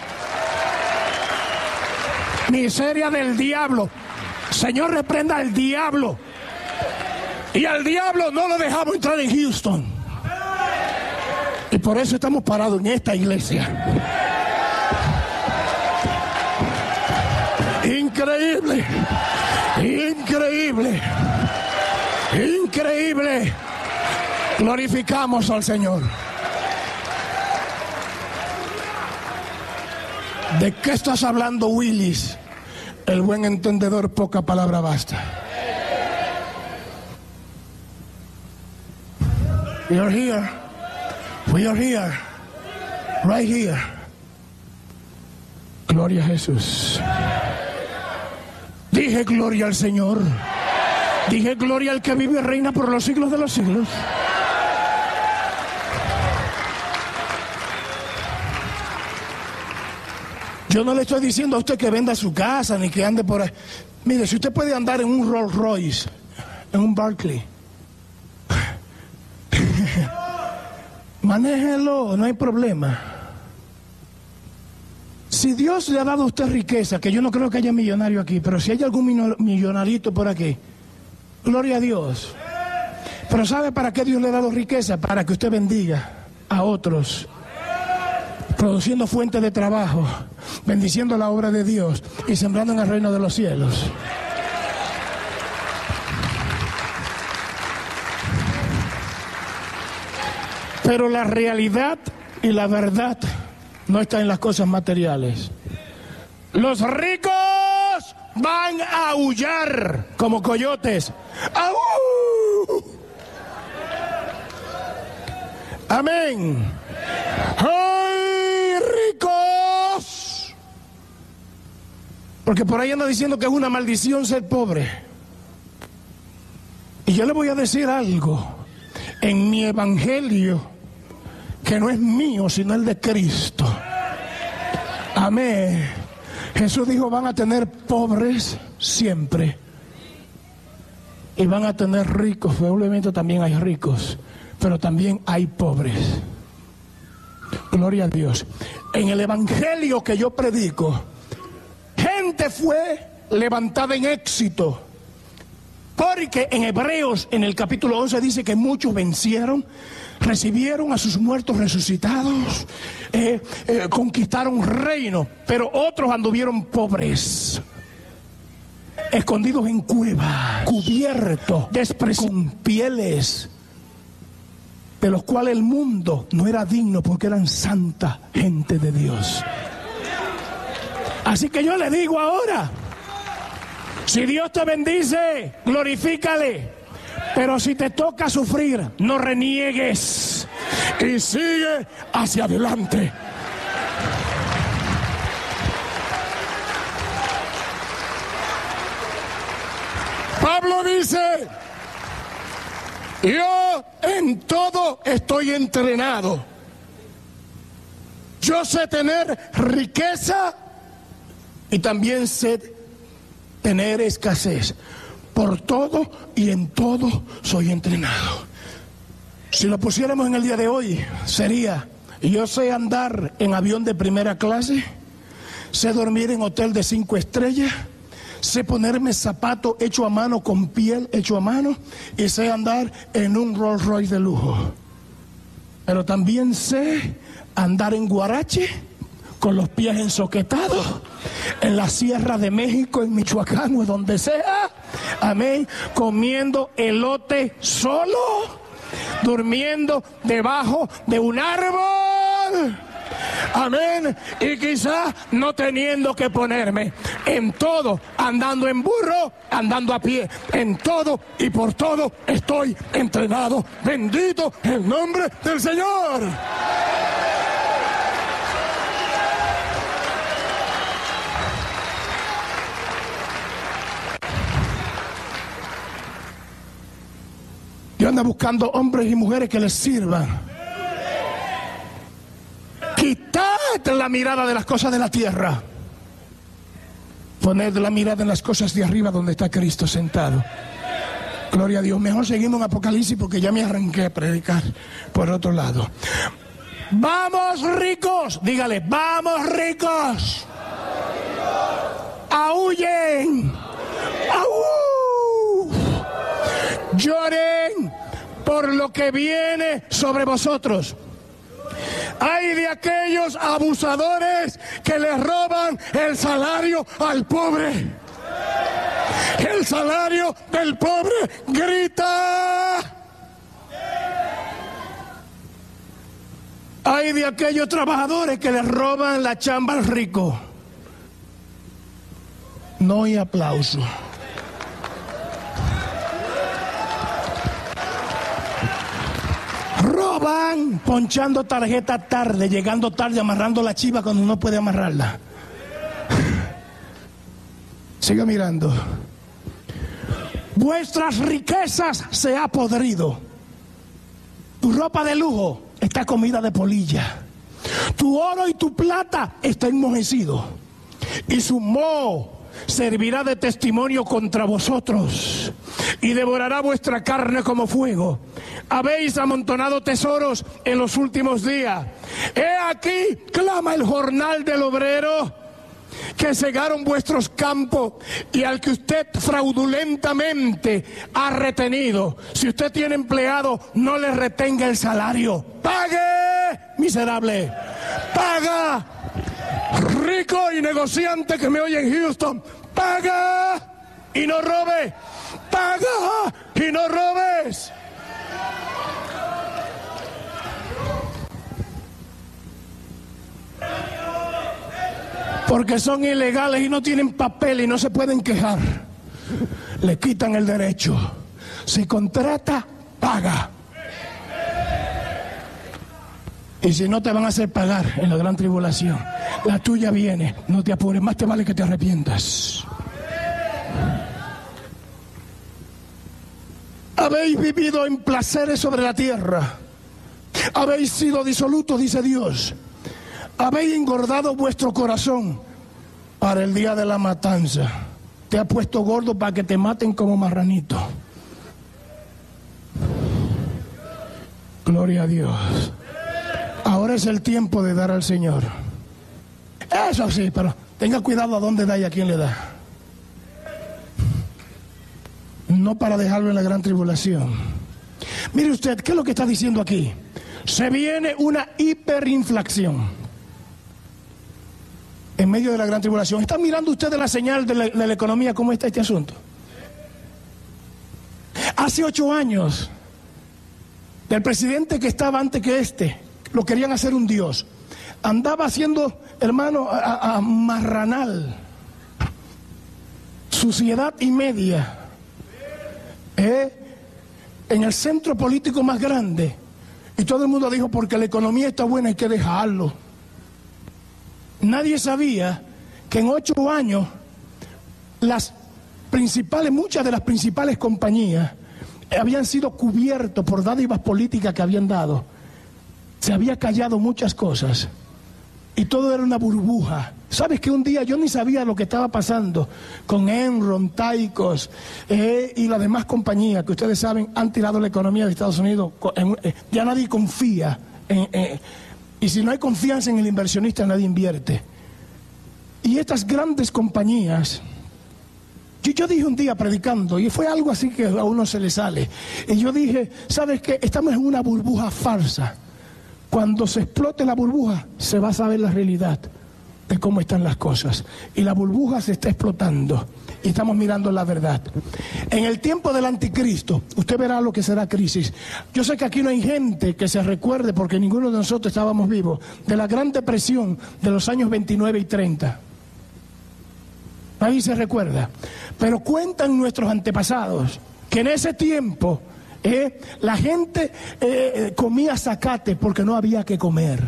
S1: Miseria del diablo. Señor, reprenda al diablo. Y al diablo no lo dejamos entrar en Houston. Y por eso estamos parados en esta iglesia. Increíble, increíble, increíble. Glorificamos al Señor. ¿De qué estás hablando, Willis? El buen entendedor, poca palabra basta. We are here. We are here. Right here. Gloria a Jesús. Dije gloria al Señor. Dije gloria al que vive y reina por los siglos de los siglos. Yo no le estoy diciendo a usted que venda su casa ni que ande por ahí. Mire, si usted puede andar en un Rolls Royce, en un Barclay, manéjelo, no hay problema. Si Dios le ha dado a usted riqueza, que yo no creo que haya millonario aquí, pero si hay algún millonarito por aquí, gloria a Dios. Pero ¿sabe para qué Dios le ha dado riqueza? Para que usted bendiga a otros, produciendo fuentes de trabajo, bendiciendo la obra de Dios y sembrando en el reino de los cielos. Pero la realidad y la verdad no está en las cosas materiales. Los ricos van a aullar como coyotes. ¡Aú! Amén. ¡Ay! Porque por ahí anda diciendo que es una maldición ser pobre. Y yo le voy a decir algo. En mi evangelio, que no es mío, sino el de Cristo. Amén. Jesús dijo, van a tener pobres siempre. Y van a tener ricos. Probablemente también hay ricos. Pero también hay pobres. Gloria a Dios. En el evangelio que yo predico, gente fue levantada en éxito. Porque en Hebreos, en el capítulo 11, dice que muchos vencieron, recibieron a sus muertos resucitados, conquistaron reino, pero otros anduvieron pobres, escondidos en cuevas, cubiertos, con pieles, de los cuales el mundo no era digno porque eran santa gente de Dios. Así que yo le digo ahora, si Dios te bendice, glorifícale. Pero si te toca sufrir, no reniegues y sigue hacia adelante. Pablo dice, yo en todo estoy entrenado. Yo sé tener riqueza y también sé tener escasez. Por todo y en todo soy entrenado. Si lo pusiéramos en el día de hoy, sería: yo sé andar en avión de primera clase, sé dormir en hotel de 5 estrellas, sé ponerme zapato hecho a mano con piel hecho a mano y sé andar en un Rolls Royce de lujo. Pero también sé andar en guarache, con los pies ensoquetados, en la Sierra de México, en Michoacán o donde sea, amén, comiendo elote solo, durmiendo debajo de un árbol, amén, y quizás no teniendo que ponerme en todo, andando en burro, andando a pie, en todo y por todo estoy entrenado. Bendito el nombre del Señor. Dios anda buscando hombres y mujeres que les sirvan. Quitad la mirada de las cosas de la tierra. Poned la mirada en las cosas de arriba donde está Cristo sentado. Gloria a Dios. Mejor seguimos en Apocalipsis porque ya me arranqué a predicar por otro lado. ¡Vamos ricos! Dígale, ¡vamos ricos! ¡Aúllen! ¡Aú! Lloren por lo que viene sobre vosotros. Ay de aquellos abusadores que le roban el salario al pobre. El salario del pobre grita. Ay de aquellos trabajadores que le roban la chamba al rico. No hay aplauso. Roban ponchando tarjeta tarde, llegando tarde, amarrando la chiva cuando no puede amarrarla. Siga mirando. Vuestras riquezas se ha podrido. Tu ropa de lujo está comida de polilla. Tu oro y tu plata está enmojecido. Y su moho servirá de testimonio contra vosotros y devorará vuestra carne como fuego. Habéis amontonado tesoros en los últimos días. He aquí, clama el jornal del obrero, que cegaron vuestros campos y al que usted fraudulentamente ha retenido. Si usted tiene empleado, no le retenga el salario. ¡Pague, miserable! ¡Paga! Rico y negociante que me oye en Houston, paga y no robe. Paga y no robes. Porque son ilegales y no tienen papel y no se pueden quejar. Le quitan el derecho. Si contrata, paga. Y si no, te van a hacer pagar en la gran tribulación. La tuya viene, no te apures, más te vale que te arrepientas. Habéis vivido en placeres sobre la tierra. Habéis sido disolutos, dice Dios. Habéis engordado vuestro corazón para el día de la matanza. Te ha puesto gordo para que te maten como marranito. Gloria a Dios. Ahora es el tiempo de dar al Señor. Eso sí, pero tenga cuidado a dónde da y a quién le da. No para dejarlo en la gran tribulación. Mire usted, ¿qué es lo que está diciendo aquí? Se viene una hiperinflación en medio de la gran tribulación. ¿Están mirando ustedes la señal de la economía, cómo está este asunto? Hace 8 años, el presidente que estaba antes que este, lo querían hacer un dios. Andaba haciendo, hermano, a marranal, suciedad y media, en el centro político más grande. Y todo el mundo dijo, porque la economía está buena, hay que dejarlo. Nadie sabía que en 8 años muchas de las principales compañías habían sido cubiertos por dádivas políticas que habían dado. Se había callado muchas cosas y todo era una burbuja. ¿Sabes que un día yo ni sabía lo que estaba pasando con Enron, Taikos y las demás compañías que ustedes saben han tirado la economía de Estados Unidos? Ya nadie confía y si no hay confianza en el inversionista, nadie invierte. Y estas grandes compañías, yo dije un día predicando, y fue algo así que a uno se le sale, y yo dije, ¿sabes qué? Estamos en una burbuja falsa. Cuando se explote la burbuja, se va a saber la realidad de cómo están las cosas. Y la burbuja se está explotando, y estamos mirando la verdad. En el tiempo del anticristo, usted verá lo que será crisis. Yo sé que aquí no hay gente que se recuerde, porque ninguno de nosotros estábamos vivos, de la Gran Depresión de los años 29 y 30. Nadie se recuerda. Pero cuentan nuestros antepasados que en ese tiempo la gente comía zacate porque no había que comer.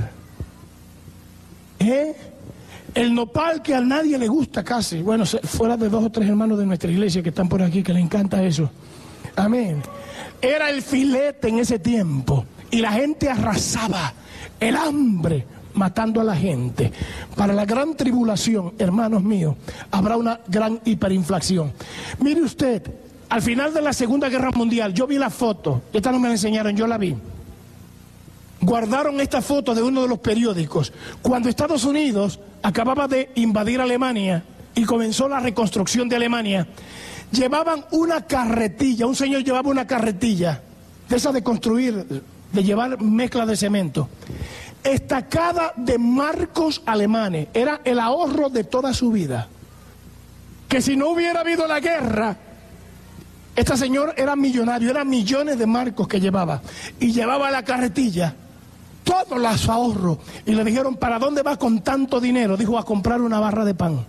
S1: El nopal, que a nadie le gusta casi, bueno, fuera de 2 o 3 hermanos de nuestra iglesia que están por aquí, que le encanta eso. Amén. Era el filete en ese tiempo y la gente arrasaba. El hambre matando a la gente. Para la gran tribulación, hermanos míos, habrá una gran hiperinflación. Mire usted, al final de la Segunda Guerra Mundial, yo vi la foto, esta no me la enseñaron, yo la vi. Guardaron esta foto de uno de los periódicos, cuando Estados Unidos acababa de invadir Alemania y comenzó la reconstrucción de Alemania. Llevaban una carretilla, un señor llevaba una carretilla, de esa de construir, de llevar mezcla de cemento, estacada de marcos alemanes. Era el ahorro de toda su vida. Que si no hubiera habido la guerra, este señor era millonario, eran millones de marcos que llevaba. Y llevaba la carretilla, todos los ahorros. Y le dijeron, ¿para dónde vas con tanto dinero? Dijo, a comprar una barra de pan.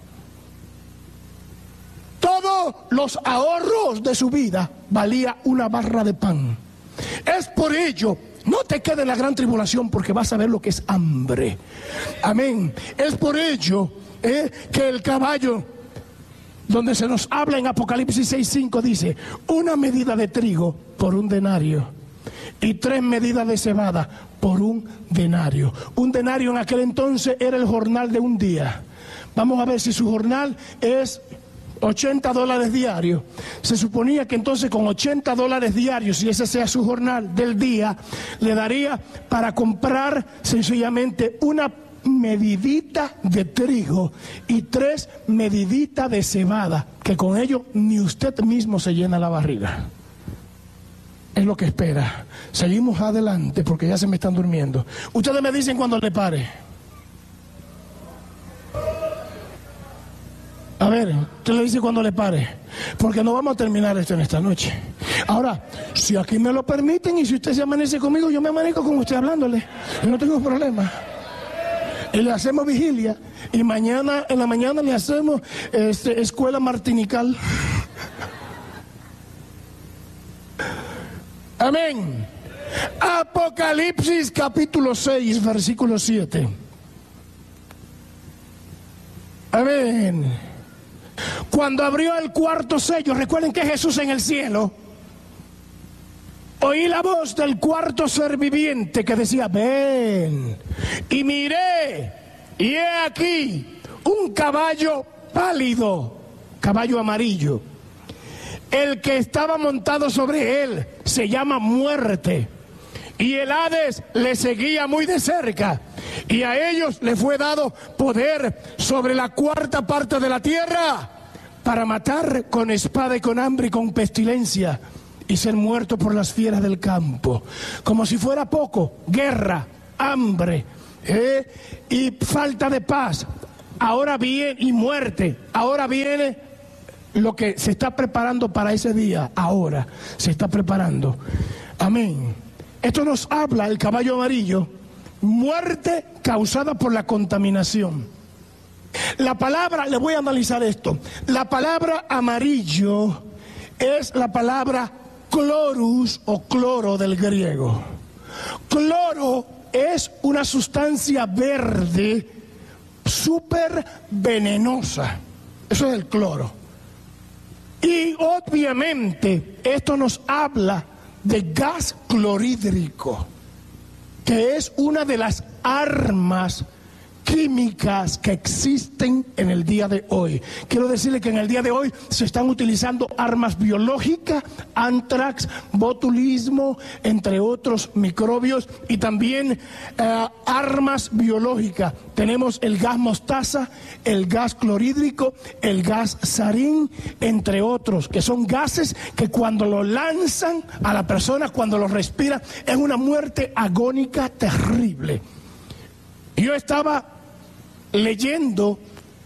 S1: Todos los ahorros de su vida valía una barra de pan. Es por ello, no te quede en la gran tribulación, porque vas a ver lo que es hambre. Amén. Es por ello que el caballo, donde se nos habla en Apocalipsis 6:5, dice, 1 medida de trigo por 1 denario y 3 medidas de cebada por 1 denario. 1 denario en aquel entonces era el jornal de un día. Vamos a ver si su jornal es $80 diarios. Se suponía que entonces con $80 diarios, si ese sea su jornal del día, le daría para comprar sencillamente 1 medidita de trigo y 3 mediditas de cebada, que con ello ni usted mismo se llena la barriga. Es lo que espera. Seguimos adelante porque ya se me están durmiendo. Ustedes me dicen cuando le pare. A ver, usted le dice cuando le pare, porque no vamos a terminar esto en esta noche. Ahora, si aquí me lo permiten y si usted se amanece conmigo, yo me amanezco con usted hablándole. Yo no tengo problema. Y le hacemos vigilia y mañana, en la mañana le hacemos escuela martinical. Amén. Apocalipsis capítulo 6, versículo 7. Amén. Cuando abrió el cuarto sello, recuerden que Jesús en el cielo, oí la voz del cuarto ser viviente que decía, ven. Y miré, y he aquí un caballo pálido, caballo amarillo. El que estaba montado sobre él se llama Muerte, y el Hades le seguía muy de cerca, y a ellos le fue dado poder sobre la cuarta parte de la tierra para matar con espada y con hambre y con pestilencia y ser muerto por las fieras del campo. Como si fuera poco, guerra, hambre y falta de paz. Ahora viene, y muerte, ahora viene lo que se está preparando para ese día. Ahora se está preparando. Amén. Esto nos habla el caballo amarillo, muerte causada por la contaminación. La palabra, le voy a analizar esto, la palabra amarillo es la palabra clorus o cloro del griego. Cloro es una sustancia verde súper venenosa. Eso es el cloro. Y obviamente esto nos habla de gas clorhídrico, que es una de las armas químicas que existen en el día de hoy. Quiero decirle que en el día de hoy se están utilizando armas biológicas, antrax, botulismo, entre otros microbios, y también armas biológicas. Tenemos el gas mostaza, el gas clorhídrico, el gas sarín, entre otros, que son gases que cuando lo lanzan a la persona, cuando lo respira, es una muerte agónica terrible. Yo estaba leyendo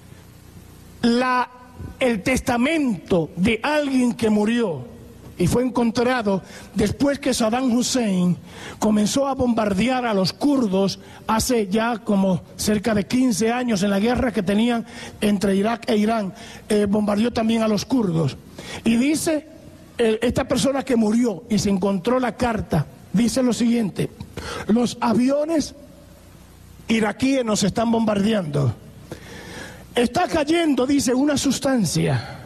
S1: el testamento de alguien que murió y fue encontrado después que Saddam Hussein comenzó a bombardear a los kurdos hace ya como cerca de 15 años en la guerra que tenían entre Irak e Irán. Bombardeó también a los kurdos. Y dice, esta persona que murió y se encontró la carta, dice lo siguiente: los aviones iraquíes nos están bombardeando. Está cayendo, dice, una sustancia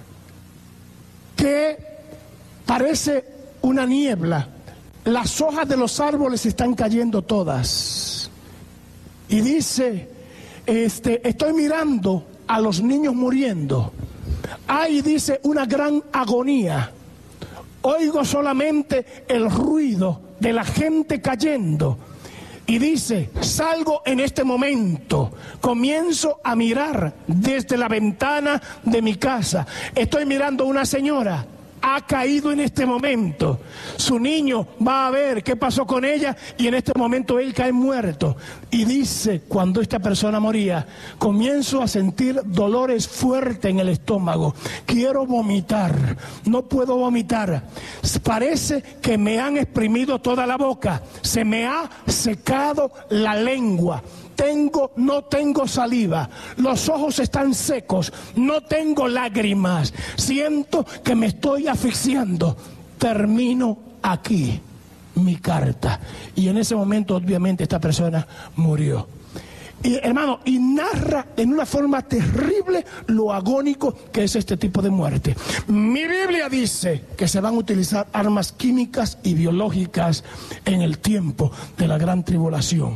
S1: que parece una niebla. Las hojas de los árboles están cayendo todas. Y dice, estoy mirando a los niños muriendo. Hay, dice, una gran agonía. Oigo solamente el ruido de la gente cayendo. Y dice, salgo en este momento, comienzo a mirar desde la ventana de mi casa. Estoy mirando a una señora, ha caído en este momento. Su niño va a ver qué pasó con ella y en este momento él cae muerto. Y dice, cuando esta persona moría, comienzo a sentir dolores fuertes en el estómago. Quiero vomitar, no puedo vomitar. Parece que me han exprimido toda la boca, se me ha secado la lengua. No tengo saliva, los ojos están secos, no tengo lágrimas, siento que me estoy asfixiando. Termino aquí mi carta. Y en ese momento obviamente esta persona murió. Y hermano, y narra en una forma terrible lo agónico que es este tipo de muerte. Mi Biblia dice que se van a utilizar armas químicas y biológicas en el tiempo de la gran tribulación.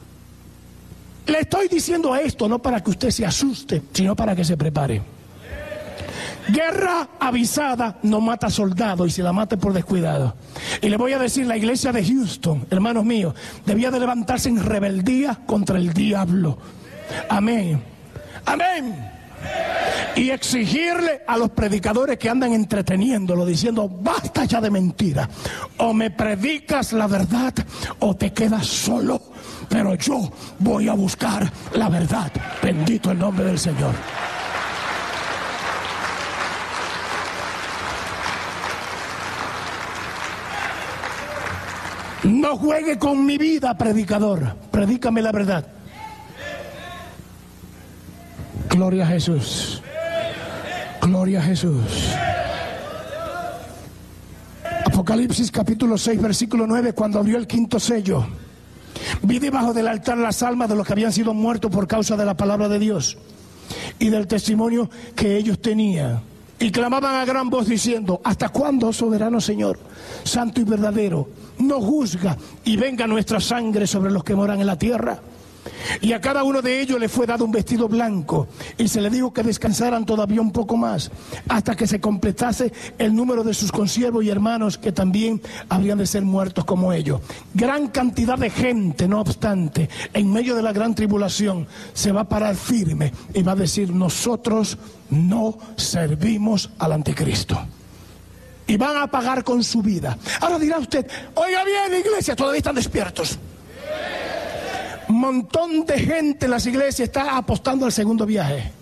S1: Le estoy diciendo esto no para que usted se asuste, sino para que se prepare. Guerra avisada no mata soldado, y si la mata por descuidado. Y le voy a decir, la iglesia de Houston, hermanos míos, debía de levantarse en rebeldía contra el diablo. Amén. Amén. Y exigirle a los predicadores que andan entreteniéndolo, diciendo, basta ya de mentira. O me predicas la verdad o te quedas solo. Pero yo voy a buscar la verdad. Bendito el nombre del Señor. No juegue con mi vida, predicador. Predícame la verdad. Gloria a Jesús. Gloria a Jesús. Apocalipsis capítulo 6 versículo 9, cuando abrió el quinto sello, vi debajo del altar las almas de los que habían sido muertos por causa de la palabra de Dios y del testimonio que ellos tenían. Y clamaban a gran voz diciendo: ¿hasta cuándo, soberano Señor, santo y verdadero, no juzga y venga nuestra sangre sobre los que moran en la tierra? Y a cada uno de ellos le fue dado un vestido blanco, y se le dijo que descansaran todavía un poco más, hasta que se completase el número de sus consiervos y hermanos, que también habrían de ser muertos como ellos. Gran cantidad de gente, no obstante, en medio de la gran tribulación, se va a parar firme y va a decir: nosotros no servimos al anticristo. Y van a pagar con su vida. Ahora dirá usted: oiga bien, iglesia, todavía están despiertos. Un montón de gente en las iglesias está apostando al segundo viaje.